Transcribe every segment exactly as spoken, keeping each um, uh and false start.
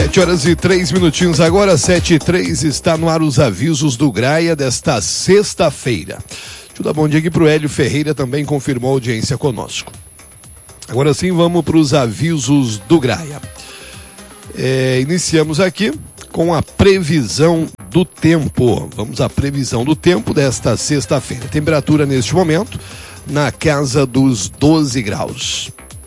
Sete horas e três minutinhos agora, sete e três, está no ar os avisos do Graia desta sexta-feira. Deixa eu dar bom dia aqui pro Hélio Ferreira, também confirmou a audiência conosco. Agora sim, vamos para os avisos do Graia. É, iniciamos aqui com a previsão do tempo. Vamos à previsão do tempo desta sexta-feira. Temperatura neste momento na casa dos doze graus.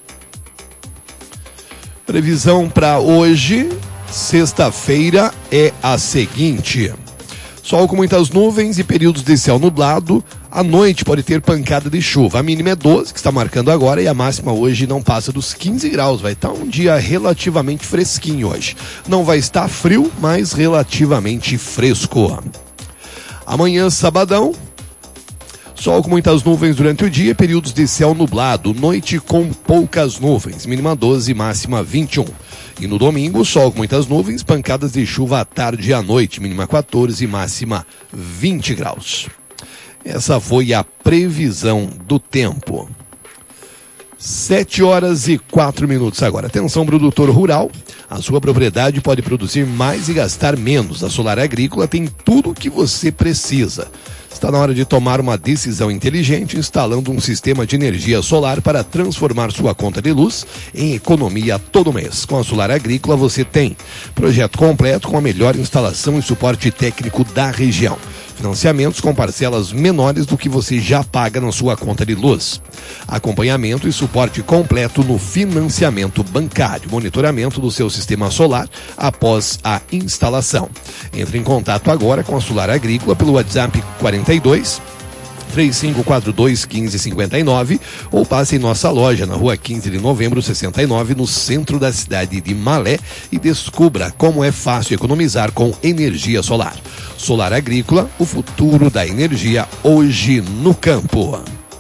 Previsão para hoje, sexta-feira, é a seguinte: sol com muitas nuvens e períodos de céu nublado. À noite pode ter pancada de chuva. A mínima é doze, que está marcando agora, e a máxima hoje não passa dos quinze graus. Vai estar um dia relativamente fresquinho hoje. Não vai estar frio, mas relativamente fresco. Amanhã, sabadão, sol com muitas nuvens durante o dia, períodos de céu nublado, noite com poucas nuvens, mínima doze, máxima vinte e um. E no domingo, sol com muitas nuvens, pancadas de chuva à tarde e à noite, mínima quatorze, máxima vinte graus. Essa foi a previsão do tempo. Sete horas e quatro minutos agora. Atenção, produtor rural. A sua propriedade pode produzir mais e gastar menos. A Solar Agrícola tem tudo o que você precisa. Está na hora de tomar uma decisão inteligente, instalando um sistema de energia solar para transformar sua conta de luz em economia todo mês. Com a Solar Agrícola você tem projeto completo com a melhor instalação e suporte técnico da região. Financiamentos com parcelas menores do que você já paga na sua conta de luz. Acompanhamento e suporte completo no financiamento bancário. Monitoramento do seu sistema solar após a instalação. Entre em contato agora com a Solar Agrícola pelo WhatsApp quarenta e dois, três cinco quatro dois, quinze cinquenta e nove ou passe em nossa loja na rua quinze de novembro, sessenta e nove, no centro da cidade de Malé, e descubra como é fácil economizar com energia solar. Solar Agrícola, o futuro da energia hoje no campo.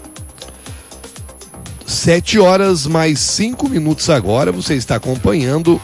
Sete horas mais cinco minutos agora, você está acompanhando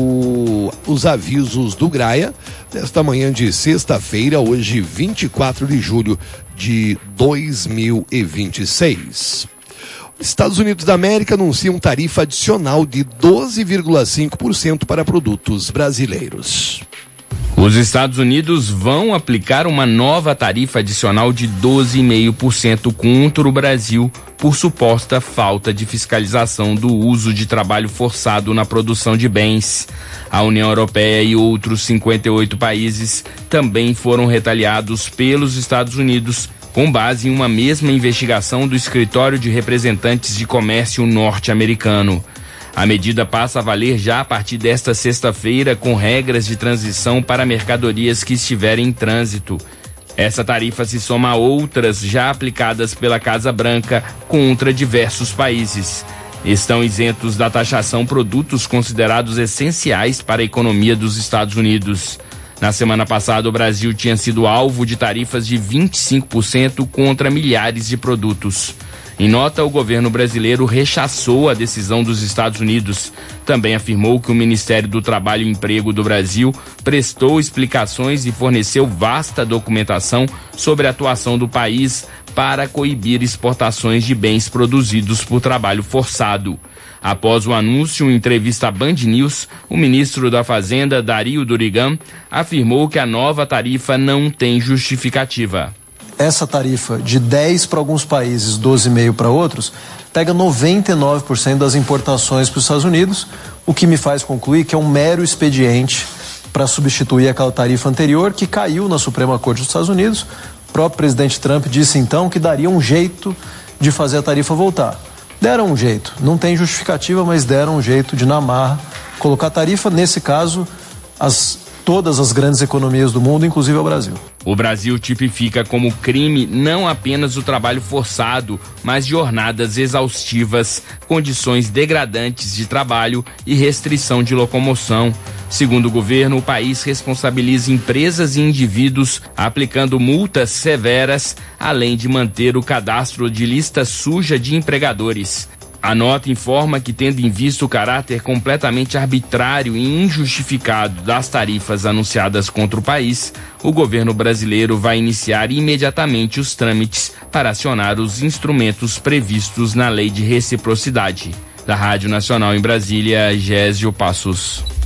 o, os avisos do Graia desta manhã de sexta-feira, hoje vinte e quatro de julho de dois mil e vinte e seis. Estados Unidos da América anunciam tarifa adicional de doze vírgula cinco por cento para produtos brasileiros. Os Estados Unidos vão aplicar uma nova tarifa adicional de doze vírgula cinco por cento contra o Brasil por suposta falta de fiscalização do uso de trabalho forçado na produção de bens. A União Europeia e outros cinquenta e oito países também foram retaliados pelos Estados Unidos, com base em uma mesma investigação do Escritório de Representantes de Comércio norte-americano. A medida passa a valer já a partir desta sexta-feira, com regras de transição para mercadorias que estiverem em trânsito. Essa tarifa se soma a outras já aplicadas pela Casa Branca contra diversos países. Estão isentos da taxação produtos considerados essenciais para a economia dos Estados Unidos. Na semana passada, o Brasil tinha sido alvo de tarifas de vinte e cinco por cento contra milhares de produtos. Em nota, o governo brasileiro rechaçou a decisão dos Estados Unidos. Também afirmou que o Ministério do Trabalho e Emprego do Brasil prestou explicações e forneceu vasta documentação sobre a atuação do país para coibir exportações de bens produzidos por trabalho forçado. Após o anúncio em entrevista à Band News, o ministro da Fazenda, Dario Durigan, afirmou que a nova tarifa não tem justificativa. Essa tarifa de dez para alguns países, doze vírgula cinco para outros, pega noventa e nove por cento das importações para os Estados Unidos, o que me faz concluir que é um mero expediente para substituir aquela tarifa anterior que caiu na Suprema Corte dos Estados Unidos. O próprio presidente Trump disse então que daria um jeito de fazer a tarifa voltar. Deram um jeito, não tem justificativa, mas deram um jeito de, na marra, colocar a tarifa, nesse caso, as, todas as grandes economias do mundo, inclusive o Brasil. O Brasil tipifica como crime não apenas o trabalho forçado, mas jornadas exaustivas, condições degradantes de trabalho e restrição de locomoção. Segundo o governo, o país responsabiliza empresas e indivíduos aplicando multas severas, além de manter o cadastro de lista suja de empregadores. A nota informa que, tendo em vista o caráter completamente arbitrário e injustificado das tarifas anunciadas contra o país, o governo brasileiro vai iniciar imediatamente os trâmites para acionar os instrumentos previstos na Lei de Reciprocidade. Da Rádio Nacional em Brasília, Gésio Passos.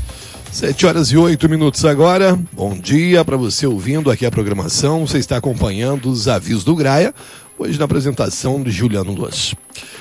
Sete horas e oito minutos agora. Bom dia para você ouvindo aqui a programação. Você está acompanhando os avisos do Graia, hoje na apresentação de Juliano Luz.